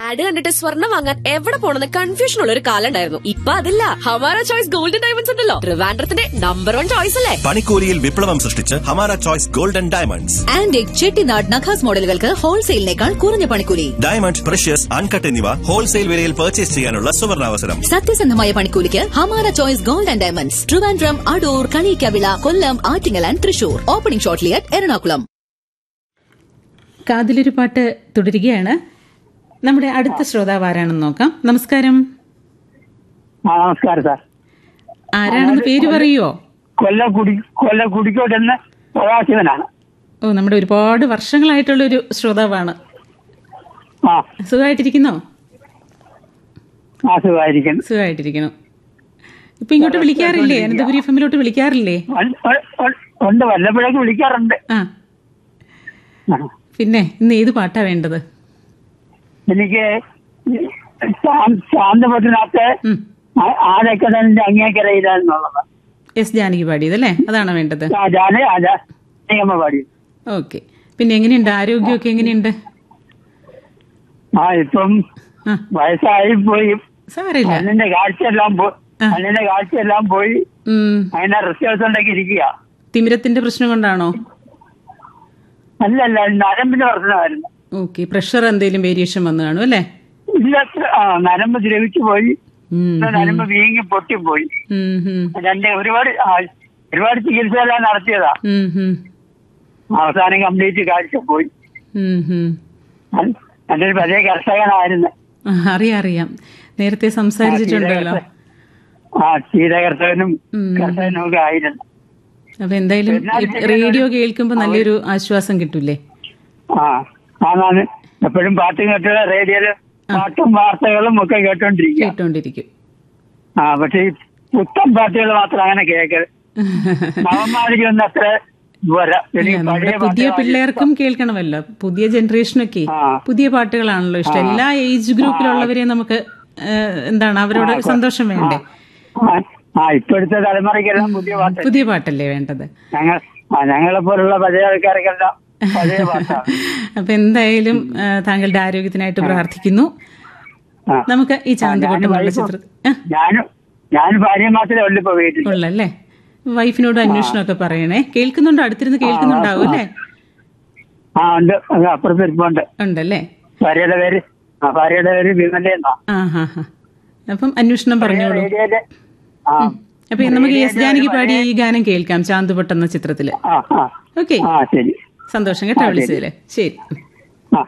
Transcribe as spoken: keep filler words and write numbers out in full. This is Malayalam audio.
ആഡ് കണ്ടിട്ട് സ്വർണ്ണം വാങ്ങാൻ എവിടെ പോണെന്ന് കൺഫ്യൂഷൻ ഉള്ള ഒരു കാലം ഉണ്ടായിരുന്നു. ഇപ്പൊ അതില്ല. ഹമാര ചോയ്സ് ഗോൾഡൻ ഡയമണ്ട്സ് ഉണ്ടല്ലോ, ട്രിവാൻഡ്രത്തിന്റെ നമ്പർ വൺ ചോയ്സ് അല്ലേ. പണിക്കൂലിയിൽ വിപ്ലവം സൃഷ്ടിച്ച് Hamara choice golden diamonds. Antique Chettinad നഖാസ് മോഡലുകൾക്ക് ഹോൾസെയിലിനേക്കാൾ കുറഞ്ഞ പണിക്കൂലി. ഡയമണ്ട്, പ്രഷ്യസ്, അൺകട്ട് എന്നിവ ഹോൾസെയിൽ വിലയിൽ പർച്ചേസ് ചെയ്യാനുള്ള സുവർണാവസരം. സത്യസന്ധമായ പണിക്കൂലിക്ക് Hamara choice golden diamonds. Trivandrum, Adoor, Kaliyikkavila, Kollam, Attingal and Thrissur. Opening shortly at Ernakulam. കാതിലൊരു പാട്ട് തുടരുകയാണ്. നമ്മുടെ അടുത്ത ശ്രോതാവ് ആരാണെന്ന് നോക്കാം. നമസ്കാരം. നമസ്കാരം സാർ. ആരാണെന്ന് പേര് പറയുവോ? കൊല്ലക്കുടി കൊല്ലക്കുടിക്കോട്ടെന്ന് പ്രവാസികനാണ്. ഓ, നമ്മുടെ ഒരുപാട് വർഷങ്ങളായിട്ടുള്ളൊരു ശ്രോതാവാണ്. ആ, സുഖമായിട്ടിരിക്കുന്നോ? ആ, സുഖമായിരിക്കുന്നു. സുഖമായിട്ടിരിക്കുന്നു. ഇപ്പൊ ഇങ്ങോട്ട് വിളിക്കാറില്ലേ? അനന്തപുരി എഫ് എമ്മിലോട്ട് വിളിക്കാറില്ലേ? ഉണ്ട്, വല്ലപ്പോഴേക്ക് വിളിക്കാറുണ്ട്. ആ, പിന്നെ ഇന്ന് ഏത് പാട്ടാ വേണ്ടത്? എനിക്ക് ശാന്തപത്തിനകത്ത് ആരക്കടലിന്റെ അങ്ങേക്കരയിലെന്നുള്ളത് എസ് ജാനകി പാടിയതല്ലേ, അതാണോ വേണ്ടത്? പാടി. ഓക്കെ. പിന്നെ എങ്ങനെയുണ്ട് ആരോഗ്യമൊക്കെ? എങ്ങനെയുണ്ട്? ആ, ഇപ്പം വയസ്സായി പോയി. സാരമില്ല, അതിന്റെ കാഴ്ചയെല്ലാം പോയി. അതിന്റെ കാഴ്ചയെല്ലാം പോയി. അതിന്റെ റിസൾട്ട് ഉണ്ടാക്കി ഇരിക്കുക. തിമിരത്തിന്റെ പ്രശ്നം കൊണ്ടാണോ? അല്ലല്ല, നരമ്പിന്റെ പ്രശ്നമായിരുന്നു. ഓക്കെ. പ്രഷർ എന്തെങ്കിലും വേരിയേഷൻ വന്നു കാണും അല്ലേ? ഇല്ല, നരമ്പ് ദ്രവിച്ചു പോയി. നരമ്പ് വീങ്ങി പൊട്ടിപ്പോയി. രണ്ട് ഒരുപാട് ഒരുപാട് ചികിത്സയെല്ലാം നടത്തിയതാ. അവസാനം കംപ്ലീറ്റ് കാഴ്ച പോയി. എന്റെ ഒരു പഴയ കർഷകനായിരുന്നു. അറിയാം അറിയാം, നേരത്തെ സംസാരിച്ചിട്ടുണ്ടല്ലോ. ആ, ക്ഷീരകർഷകനും കർഷകനും ഒക്കെ ആയിരുന്നു. അപ്പൊ എന്തായാലും റേഡിയോ കേൾക്കുമ്പോ നല്ലൊരു ആശ്വാസം കിട്ടൂലേ? ആ, ആണാണ്. എപ്പോഴും പാട്ട് കേട്ട് റേഡിയോയില് പാട്ടും വാർത്തകളും ഒക്കെ കേട്ടോണ്ടിരിക്കും കേട്ടോണ്ടിരിക്കും ആ, പക്ഷെ ഈ പുത്തൻ പാട്ടുകൾ മാത്രം അങ്ങനെ കേൾക്കരുത്. നവമാതിരിയൊന്നും അത്ര പുതിയ പിള്ളേർക്കും കേൾക്കണമല്ലോ. പുതിയ ജനറേഷനൊക്കെ പുതിയ പാട്ടുകളാണല്ലോ ഇഷ്ടം. എല്ലാ ഏജ് ഗ്രൂപ്പിലുള്ളവരെ നമുക്ക് എന്താണ് അവരോട് സന്തോഷം വേണ്ടേ? ആ, ഇപ്പോഴത്തെ തലമുറയ്ക്കെല്ലാം പുതിയ പാട്ട് പുതിയ പാട്ടല്ലേ വേണ്ടത്. ഞങ്ങൾ ഞങ്ങളെ പോലുള്ള പഴയ ആൾക്കാർക്കെല്ലാം പഴയ പാട്ടാണ്. അപ്പൊ എന്തായാലും താങ്കളുടെ ആരോഗ്യത്തിനായിട്ട് പ്രാർത്ഥിക്കുന്നു. നമുക്ക് ഈ ചാന്തിപൊട്ടുമുള്ള ചിത്രം ഞാനും ഞാൻ ഭാര്യ മാത്രമേ ഉള്ളൂ ഇപ്പൊ വീട്ടിൽ ഉള്ളല്ലേ. വൈഫിനോട് അന്വേഷണമൊക്കെ പറയണേ. കേൾക്കുന്നുണ്ടോ? അടുത്തിരുന്ന് കേൾക്കുന്നുണ്ടാവും അല്ലേ? ആ, ഉണ്ട്. അപ്പുറത്ത് ഉണ്ടല്ലേ. ഭാര്യയുടെ പേര് ഭാര്യയുടെ പേര് വിമലെന്നാ. ആ ഹാ ഹാ. അപ്പം അന്വേഷണം പറഞ്ഞോളൂ. അപ്പൊ നമുക്ക് എസ് ജാനകി പാടിയ ഈ ഗാനം കേൾക്കാം, ചാന്തുപൊട്ട് എന്ന ചിത്രത്തില്. ഓക്കെ, സന്തോഷം കേട്ടോ വിളിച്ചതില്. ശരി.